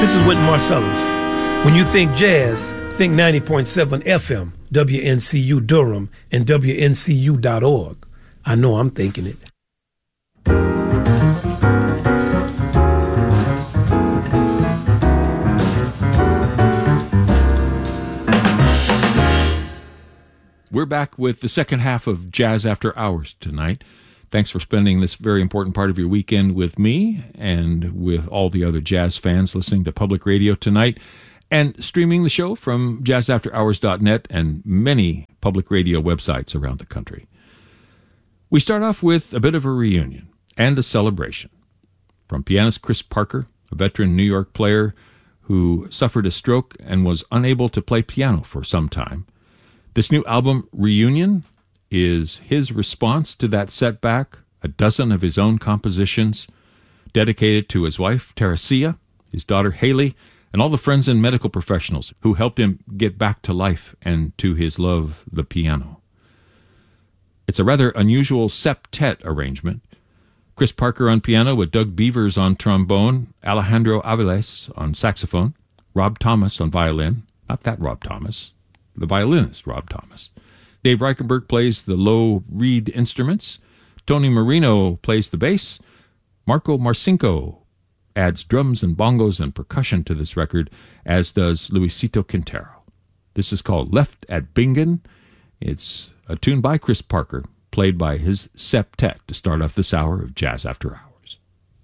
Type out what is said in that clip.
This is Wynton Marsalis. When you think jazz, think 90.7 FM, WNCU Durham, and WNCU.org. I know I'm thinking it. We're back with the second half of Jazz After Hours tonight. Thanks for spending this very important part of your weekend with me and with all the other jazz fans listening to Public Radio tonight and streaming the show from jazzafterhours.net and many public radio websites around the country. We start off with a bit of a reunion and a celebration. From pianist Chris Parker, a veteran New York player who suffered a stroke and was unable to play piano for some time, this new album, Reunion, is his response to that setback, a dozen of his own compositions, dedicated to his wife, Teresia, his daughter, Haley, and all the friends and medical professionals who helped him get back to life and to his love, the piano. It's a rather unusual septet arrangement. Chris Parker on piano with Doug Beavers on trombone, Alejandro Aviles on saxophone, Rob Thomas on violin, not that Rob Thomas, the violinist Rob Thomas. Dave Reichenberg plays the low reed instruments. Tony Marino plays the bass. Marco Marcinko adds drums and bongos and percussion to this record, as does Luisito Quintero. This is called Left at Bingen. It's a tune by Chris Parker, played by his septet to start off this hour of Jazz After Hours.